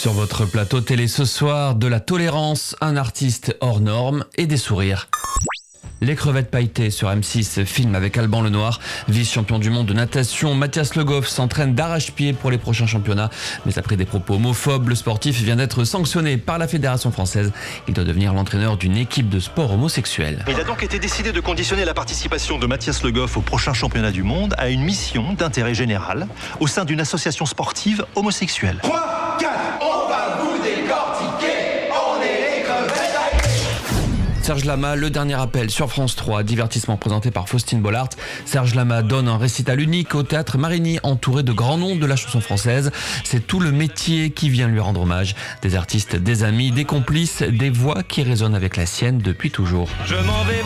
Sur votre plateau télé ce soir, de la tolérance, un artiste hors norme et des sourires. Les crevettes pailletées sur M6, film avec Alban Lenoir. Vice-champion du monde de natation, Mathias Le Goff s'entraîne d'arrache-pied pour les prochains championnats. Mais après des propos homophobes, le sportif vient d'être sanctionné par la Fédération française. Il doit devenir l'entraîneur d'une équipe de sport homosexuelle. Il a donc été décidé de conditionner la participation de Mathias Le Goff au prochain championnat du monde à une mission d'intérêt général au sein d'une association sportive homosexuelle. 3, 4, on va vous décortiquer, on est les crevettes. Serge Lama, le dernier appel sur France 3, divertissement présenté par Faustine Bollard. Serge Lama donne un récital unique au Théâtre Marigny, entouré de grands noms de la chanson française. C'est tout le métier qui vient lui rendre hommage. Des artistes, des amis, des complices, des voix qui résonnent avec la sienne depuis toujours. Je m'en vais.